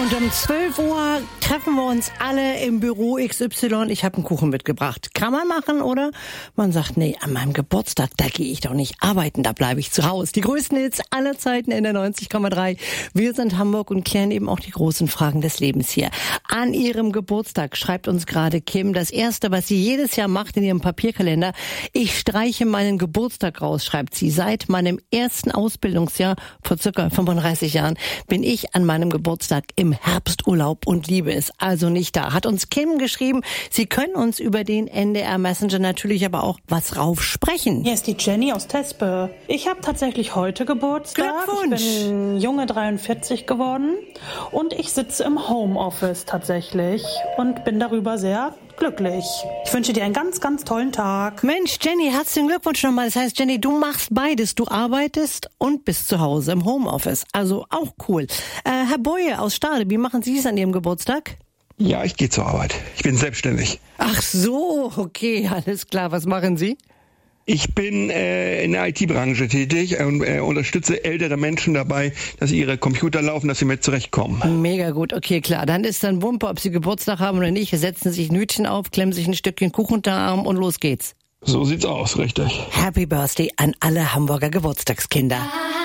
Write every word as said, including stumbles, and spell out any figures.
Und um zwölf Uhr treffen wir uns alle im Büro X Y. Ich habe einen Kuchen mitgebracht. Kann man machen, oder? Man sagt, nee, an meinem Geburtstag, da gehe ich doch nicht arbeiten, da bleibe ich zu Hause. Die größten Hits aller Zeiten in der neunzig Komma drei. Wir sind Hamburg und klären eben auch die großen Fragen des Lebens hier. An ihrem Geburtstag schreibt uns gerade Kim, das Erste, was sie jedes Jahr macht in ihrem Papierkalender, ich streiche meinen Geburtstag raus, schreibt sie. Seit meinem ersten Ausbildungsjahr, vor circa fünfunddreißig Jahren, bin ich an meinem Geburtstag im Herbsturlaub und liebe es also nicht da. Hat uns Kim geschrieben, Sie können uns über den N D R Messenger natürlich aber auch was rauf sprechen. Hier ist die Jenny aus Tespe. Ich habe tatsächlich heute Geburtstag. Glückwunsch! Ich bin junge dreiundvierzig geworden und ich sitze im Homeoffice tatsächlich und bin darüber sehr glücklich. Ich wünsche dir einen ganz, ganz tollen Tag. Mensch, Jenny, herzlichen Glückwunsch nochmal. Das heißt, Jenny, du machst beides. Du arbeitest und bist zu Hause im Homeoffice. Also auch cool. Äh, Herr Boye aus Stade, wie machen Sie es an Ihrem Geburtstag? Ja, ich gehe zur Arbeit. Ich bin selbstständig. Ach so, okay, alles klar. Was machen Sie? Ich bin äh, in der I T-Branche tätig und äh, unterstütze ältere Menschen dabei, dass sie ihre Computer laufen, dass sie mit zurechtkommen. Mega gut, okay, klar. Dann ist dann Wumpe, ob Sie Geburtstag haben oder nicht. Setzen sich ein Hütchen auf, klemmen sich ein Stückchen Kuchen unter den Arm und los geht's. So sieht's aus, richtig. Happy Birthday an alle Hamburger Geburtstagskinder.